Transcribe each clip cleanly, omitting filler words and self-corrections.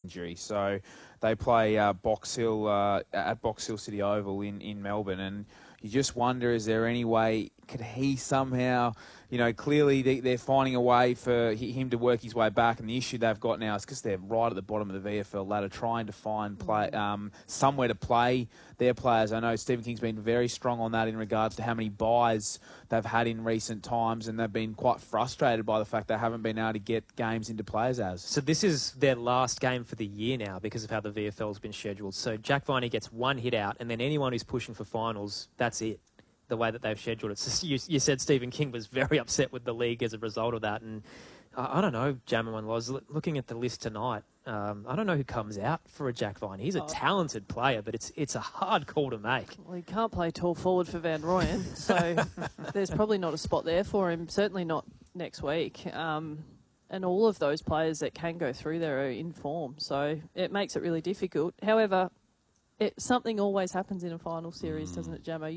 injury. So they play Box Hill at Box Hill City Oval in Melbourne, and you just wonder, is there any way, could he somehow, clearly they're finding a way for him to work his way back, and the issue they've got now is because they're right at the bottom of the VFL ladder, trying to find somewhere to play their players. I know Stephen King's been very strong on that in regards to how many buys they've had in recent times, and they've been quite frustrated by the fact they haven't been able to get games into players as. So this is their last game for the year now because of how the VFL's been scheduled. So Jack Viney gets one hit out, and then anyone who's pushing for finals, that's it, the way that they've scheduled it. So you said Stephen King was very upset with the league as a result of that. And I don't know, Jammer and Loz, looking at the list tonight, I don't know who comes out for a Jack Viney. He's a talented player, but it's a hard call to make. Well, he can't play tall forward for Van Rooyen, so there's probably not a spot there for him, certainly not next week. And all of those players that can go through there are in form, so it makes it really difficult. However, something always happens in a final series, doesn't it, Jamo?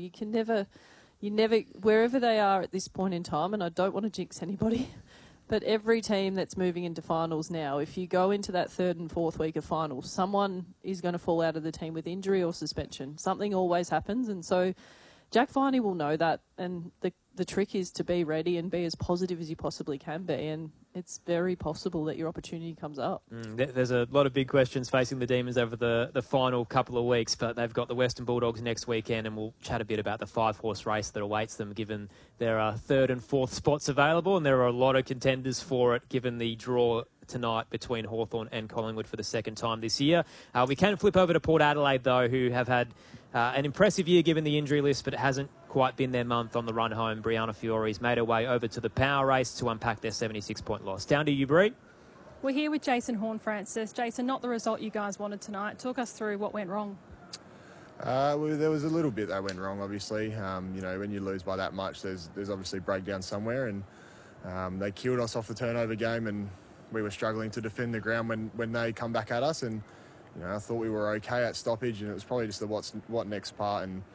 You never, wherever they are at this point in time, and I don't want to jinx anybody, but every team that's moving into finals now, if you go into that third and fourth week of finals, someone is going to fall out of the team with injury or suspension. Something always happens, and so Jack Viney will know that, and the trick is to be ready and be as positive as you possibly can be, and it's very possible that your opportunity comes up. There's a lot of big questions facing the Demons over the final couple of weeks, but they've got the Western Bulldogs next weekend, and we'll chat a bit about the 5-horse race that awaits them, given there are third and fourth spots available, and there are a lot of contenders for it, given the draw tonight between Hawthorn and Collingwood for the second time this year. We can flip over to Port Adelaide, though, who have had an impressive year given the injury list, but it hasn't quite been their month on the run home. Brianna Fiore's made her way over to the power race to unpack their 76-point loss. Down to you, Bree. We're here with Jason Horne-Francis. Jason, not the result you guys wanted tonight. Talk us through what went wrong. Well, there was a little bit that went wrong, obviously. When you lose by that much, there's obviously breakdown somewhere, and they killed us off the turnover game, and we were struggling to defend the ground when they come back at us, and I thought we were okay at stoppage, and it was probably just the what next part, and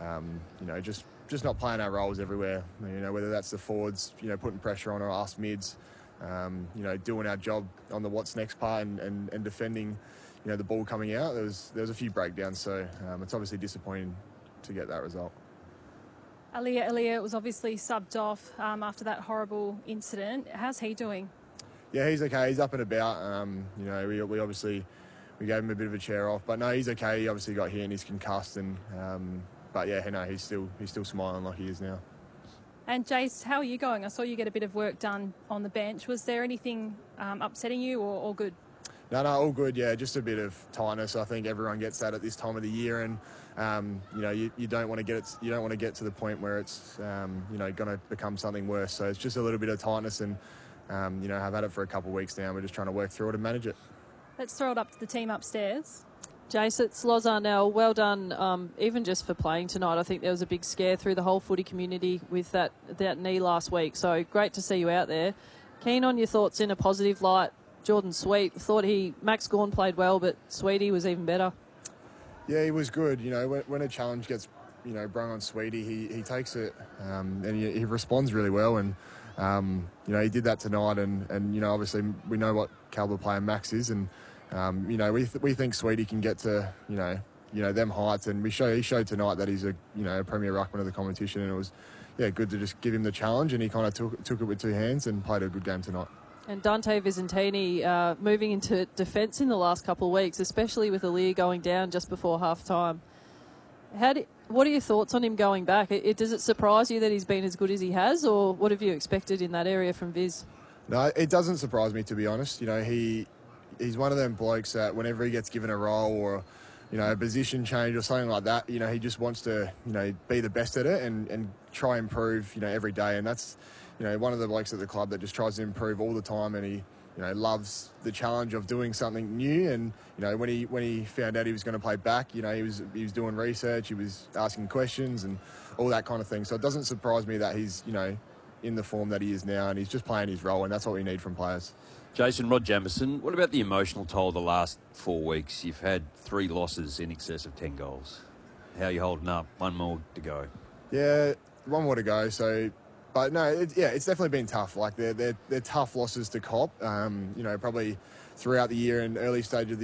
just not playing our roles everywhere. Whether that's the forwards, putting pressure on us mids, doing our job on the what's next part, and defending, the ball coming out. There was a few breakdowns, so it's obviously disappointing to get that result. Aaliyah was obviously subbed off after that horrible incident. How's he doing? Yeah, he's okay. He's up and about. We gave him a bit of a chair off, but no, he's okay. He obviously got hit and he's concussed, and but yeah, no, he's still smiling like he is now. And Jace, how are you going? I saw you get a bit of work done on the bench. Was there anything upsetting you, or all good? No, all good. Yeah, just a bit of tightness. I think everyone gets that at this time of the year, and you don't want to get it. You don't want to get to the point where it's going to become something worse. So it's just a little bit of tightness, and I've had it for a couple of weeks now. We're just trying to work through it and manage it. Let's throw it up to the team upstairs. Jace, it's Loz Arnell. Well done, even just for playing tonight. I think there was a big scare through the whole footy community with that knee last week. So great to see you out there. Keen on your thoughts in a positive light. Jordan Sweet, thought Max Gawn played well, but Sweetie was even better. Yeah, he was good. When a challenge gets, brung on Sweetie, he takes it and he responds really well. And, he did that tonight. And obviously we know what calibre player Max is. And, we think Sweetie can get to, them heights. And he showed tonight that he's a premier ruckman of the competition. And it was, good to just give him the challenge. And he kind of took it with two hands and played a good game tonight. And Dante Visentini moving into defence in the last couple of weeks, especially with Aaliyah going down just before half-time. What are your thoughts on him going back? Does it surprise you that he's been as good as he has, or what have you expected in that area from Viz? No, it doesn't surprise me, to be honest. He's one of them blokes that whenever he gets given a role or, a position change or something like that, he just wants to, be the best at it and try and improve, every day. And that's, one of the blokes at the club that just tries to improve all the time, and he, loves the challenge of doing something new. And, when he found out he was going to play back, he was doing research, he was asking questions and all that kind of thing. So it doesn't surprise me that he's, in the form that he is now, and he's just playing his role, and that's what we need from players. Jason, Rod Jamieson, what about the emotional toll the last 4 weeks? You've had 3 losses in excess of 10 goals. How are you holding up? One more to go. Yeah, one more to go. So, but no, it's definitely been tough. Like they're tough losses to cop. Probably throughout the year and early stage of the